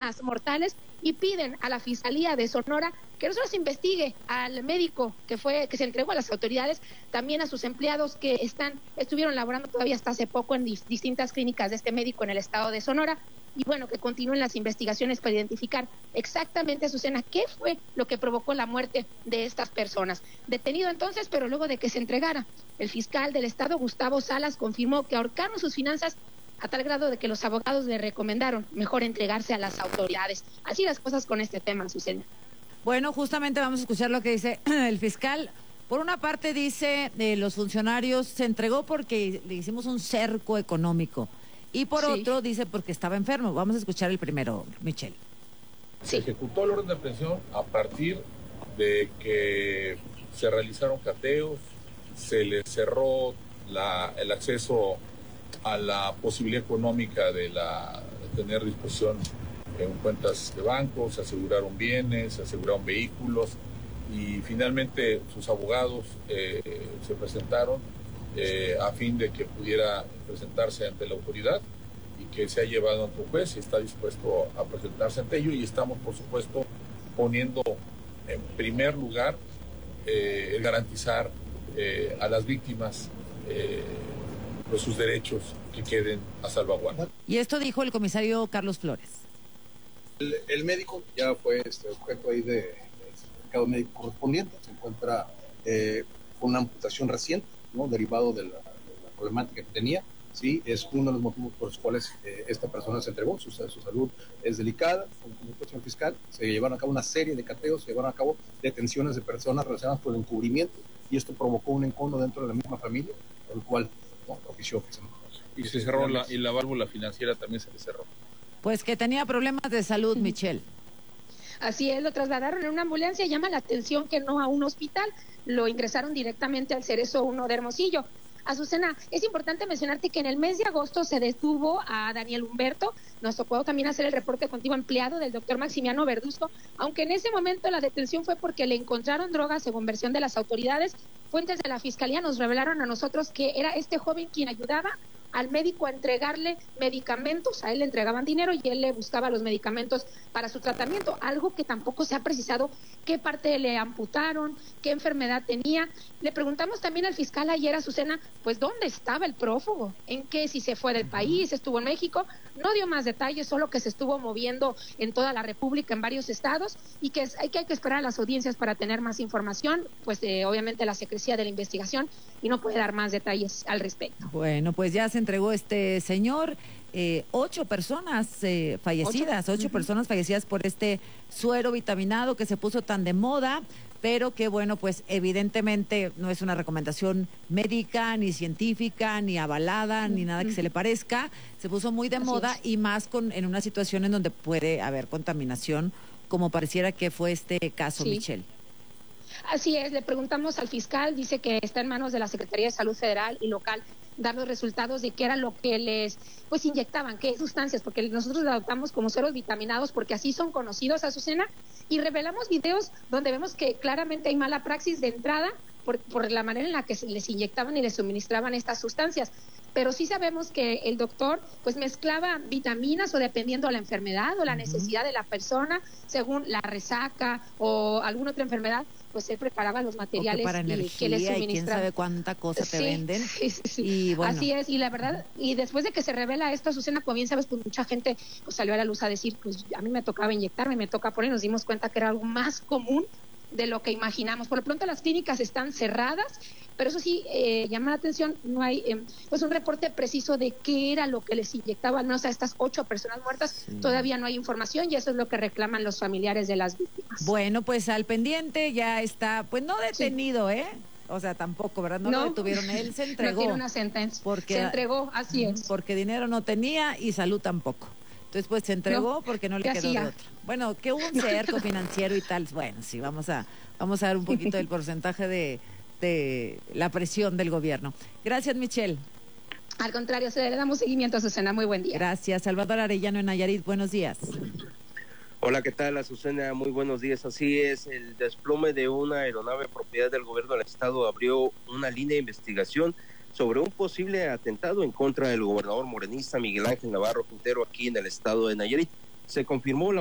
víctimas mortales y piden a la Fiscalía de Sonora que no solo se investigue al médico que se entregó a las autoridades, también a sus empleados que estuvieron laborando todavía hasta hace poco en distintas clínicas de este médico en el estado de Sonora, y bueno, que continúen las investigaciones para identificar exactamente, Azucena, qué fue lo que provocó la muerte de estas personas. Detenido entonces, pero luego de que se entregara, el fiscal del estado, Gustavo Salas, confirmó que ahorcaron sus finanzas a tal grado de que los abogados le recomendaron mejor entregarse a las autoridades. Así las cosas con este tema, Azucena. Bueno, justamente vamos a escuchar lo que dice el fiscal. Por una parte dice, los funcionarios se entregó porque le hicimos un cerco económico. Y por otro dice porque estaba enfermo. Vamos a escuchar el primero, Michelle. Se ejecutó el orden de aprehensión a partir de que se realizaron cateos, se le cerró el acceso a la posibilidad económica de tener disposición en cuentas de banco, se aseguraron bienes, se aseguraron vehículos y finalmente sus abogados se presentaron a fin de que pudiera presentarse ante la autoridad y que se ha llevado ante un juez y está dispuesto a presentarse ante ello, y estamos por supuesto poniendo en primer lugar el garantizar a las víctimas pues sus derechos que queden a salvaguarda. Y esto dijo el comisario Carlos Flores. El médico ya fue objeto ahí de certificado médico correspondiente, se encuentra con una amputación reciente, ¿no? Derivado de la problemática que tenía. Sí, es uno de los motivos por los cuales esta persona se entregó. Su salud es delicada. Con comunicación fiscal se llevaron a cabo una serie de cateos, se llevaron a cabo detenciones de personas relacionadas con el encubrimiento, y esto provocó un encono dentro de la misma familia, por el cual propició que se murió. Y se cerró la válvula financiera también se le cerró. Pues que tenía problemas de salud, Michelle. Así es, lo trasladaron en una ambulancia. Llama la atención que no a un hospital, lo ingresaron directamente al Cerezo 1 de Hermosillo. Azucena, es importante mencionarte que en el mes de agosto se detuvo a Daniel Humberto. Nos tocó también hacer el reporte contigo, empleado del doctor Maximiano Verduzco, aunque en ese momento la detención fue porque le encontraron drogas, según versión de las autoridades. Fuentes de la Fiscalía nos revelaron a nosotros que era este joven quien ayudaba al médico a entregarle medicamentos. A él le entregaban dinero y él le buscaba los medicamentos para su tratamiento, algo que tampoco se ha precisado qué parte le amputaron, qué enfermedad tenía. Le preguntamos también al fiscal ayer, Azucena, pues dónde estaba el prófugo, en qué, si se fue del país, estuvo en México. No dio más detalles, solo que se estuvo moviendo en toda la República, en varios estados, y que hay que esperar a las audiencias para tener más información, pues obviamente la secrecía de la investigación, y no puede dar más detalles al respecto. Bueno, pues ya se entregó este señor. 8 personas fallecidas, 8 personas fallecidas por este suero vitaminado que se puso tan de moda, pero que bueno, pues evidentemente no es una recomendación médica, ni científica, ni avalada, ni nada que se le parezca. Se puso muy de moda y más en una situación en donde puede haber contaminación, como pareciera que fue este caso, Michelle. Así es, le preguntamos al fiscal, dice que está en manos de la Secretaría de Salud Federal y local dar los resultados de qué era lo que les inyectaban, qué sustancias, porque nosotros lo adoptamos como sueros vitaminados porque así son conocidos, Azucena, y revelamos videos donde vemos que claramente hay mala praxis de entrada por la manera en la que les inyectaban y les suministraban estas sustancias. Pero sí sabemos que el doctor pues mezclaba vitaminas o dependiendo de la enfermedad o la necesidad de la persona, según la resaca o alguna otra enfermedad, pues él preparaba los materiales para energía, que les suministraban. Y quién sabe cuánta cosa te venden. Sí. Y bueno. Así es, y la verdad, y después de que se revela esto, Azucena, como bien sabes, pues mucha gente pues salió a la luz a decir, pues a mí me tocaba inyectarme, me toca poner, nos dimos cuenta que era algo más común de lo que imaginamos. Por lo pronto las clínicas están cerradas, pero eso sí, llama la atención, no hay pues un reporte preciso de qué era lo que les inyectaban, ¿no? O sea, estas 8 personas muertas, todavía no hay información y eso es lo que reclaman los familiares de las víctimas. Bueno, pues al pendiente ya está, pues no detenido, o sea, tampoco, ¿verdad? No lo detuvieron, él se entregó. No tiene una sentencia, se entregó, así es. Porque dinero no tenía y salud tampoco. Entonces, pues se entregó porque no le quedó de otra. Bueno, que hubo un cerco financiero y tal. Bueno, sí, vamos a dar un poquito del porcentaje de la presión del gobierno. Gracias, Michelle. Al contrario, le damos seguimiento a Azucena. Muy buen día. Gracias. Salvador Arellano en Nayarit. Buenos días. Hola, ¿qué tal, Azucena? Muy buenos días. Así es, el desplome de una aeronave propiedad del gobierno del estado abrió una línea de investigación sobre un posible atentado en contra del gobernador morenista Miguel Ángel Navarro Quintero aquí en el estado de Nayarit. Se confirmó la